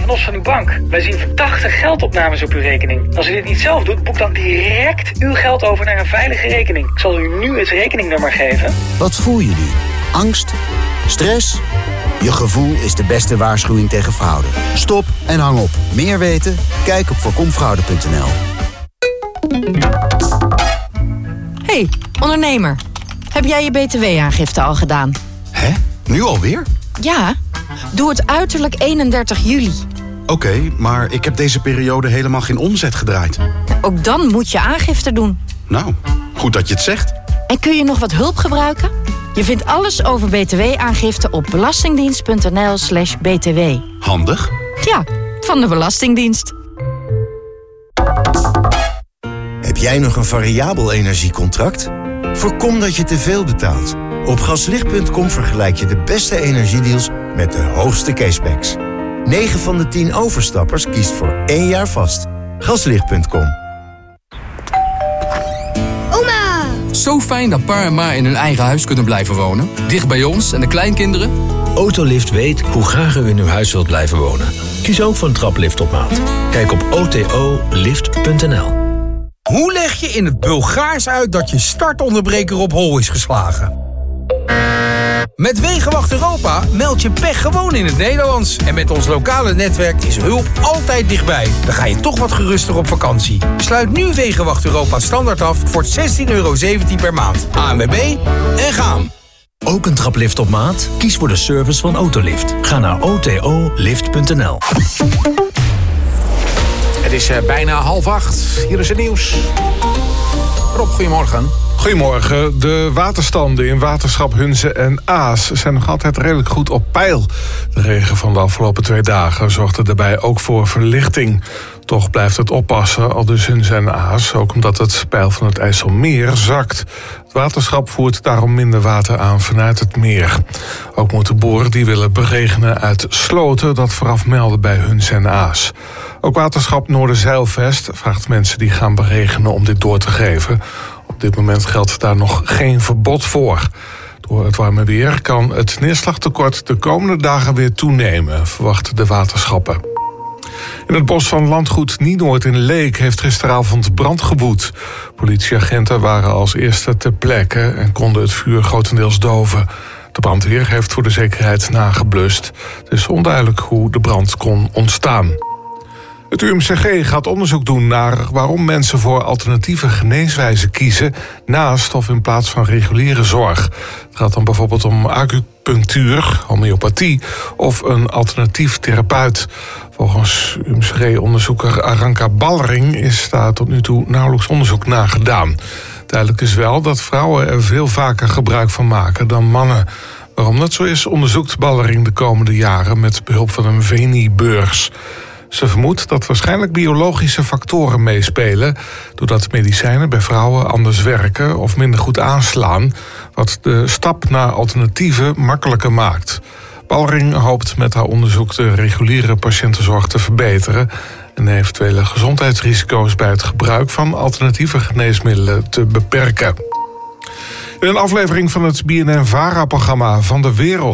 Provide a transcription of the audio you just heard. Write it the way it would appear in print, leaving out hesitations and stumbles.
van ons van uw bank. Wij zien verdachte geldopnames op uw rekening. Als u dit niet zelf doet, boek dan direct uw geld over naar een veilige rekening. Ik zal u nu het rekeningnummer geven. Wat voel je nu? Angst? Stress? Je gevoel is de beste waarschuwing tegen fraude. Stop en hang op. Meer weten? Kijk op voorkomfraude.nl. Hey, ondernemer. Heb jij je btw-aangifte al gedaan? Hè? Nu alweer? Ja, doe het uiterlijk 31 juli. Oké, maar ik heb deze periode helemaal geen omzet gedraaid. Ook dan moet je aangifte doen. Nou, goed dat je het zegt. En kun je nog wat hulp gebruiken? Je vindt alles over btw-aangifte op belastingdienst.nl/btw. Handig. Ja, van de Belastingdienst. Heb jij nog een variabel energiecontract? Voorkom dat je te veel betaalt. Op gaslicht.com vergelijk je de beste energiedeals met de hoogste cashbacks. 9 van de 10 overstappers kiest voor 1 jaar vast. Gaslicht.com. Oma! Zo fijn dat pa en ma in hun eigen huis kunnen blijven wonen. Dicht bij ons en de kleinkinderen. Autolift weet hoe graag u in uw huis wilt blijven wonen. Kies ook voor een traplift op maat. Kijk op otolift.nl. Hoe leg je in het Bulgaars uit dat je startonderbreker op hol is geslagen? Met Wegenwacht Europa meld je pech gewoon in het Nederlands. En met ons lokale netwerk is hulp altijd dichtbij. Dan ga je toch wat geruster op vakantie. Sluit nu Wegenwacht Europa standaard af voor €16,17 per maand. ANWB en gaan. Ook een traplift op maat? Kies voor de service van Autolift. Ga naar otolift.nl. Het is bijna 7:30. Hier is het nieuws. Rob, goedemorgen. Goedemorgen. De waterstanden in waterschap Hunze en Aas zijn nog altijd redelijk goed op peil. De regen van de afgelopen 2 dagen zorgde daarbij ook voor verlichting. Toch blijft het oppassen, aldus Hunze en Aas, ook omdat het peil van het IJsselmeer zakt. Het waterschap voert daarom minder water aan vanuit het meer. Ook moeten boeren die willen beregenen uit sloten dat vooraf melden bij Hunze en Aas. Ook waterschap Noorderzeilvest vraagt mensen die gaan beregenen om dit door te geven. Op dit moment geldt daar nog geen verbod voor. Door het warme weer kan het neerslagtekort de komende dagen weer toenemen, verwachten de waterschappen. In het bos van landgoed Nienoord in Leek heeft gisteravond brand gewoed. Politieagenten waren als eerste ter plekke en konden het vuur grotendeels doven. De brandweer heeft voor de zekerheid nageblust. Het is onduidelijk hoe de brand kon ontstaan. Het UMCG gaat onderzoek doen naar waarom mensen voor alternatieve geneeswijzen kiezen naast of in plaats van reguliere zorg. Het gaat dan bijvoorbeeld om acupunctuur, homeopathie of een alternatief therapeut. Volgens UMCG-onderzoeker Aranka Ballering is daar tot nu toe nauwelijks onderzoek naar gedaan. Duidelijk is wel dat vrouwen er veel vaker gebruik van maken dan mannen. Waarom dat zo is, onderzoekt Ballering de komende jaren met behulp van een Veni-beurs. Ze vermoedt dat waarschijnlijk biologische factoren meespelen, doordat medicijnen bij vrouwen anders werken of minder goed aanslaan, wat de stap naar alternatieven makkelijker maakt. Ballering hoopt met haar onderzoek de reguliere patiëntenzorg te verbeteren en eventuele gezondheidsrisico's bij het gebruik van alternatieve geneesmiddelen te beperken. In een aflevering van het BNN-VARA-programma Van de Wereld